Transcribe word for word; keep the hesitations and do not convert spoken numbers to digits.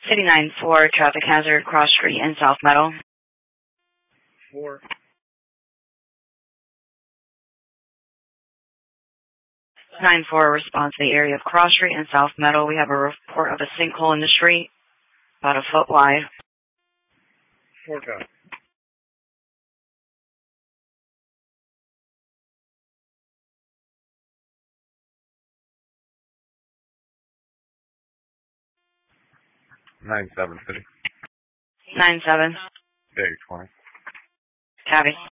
City nine four, traffic hazard, cross street in South Meadow. Four. nine four, response to the area of Cross Street in South Meadow. We have a report of a sinkhole in the street, about a foot wide. Four copy. Nine seven city. nine seven. Day twenty. Copy.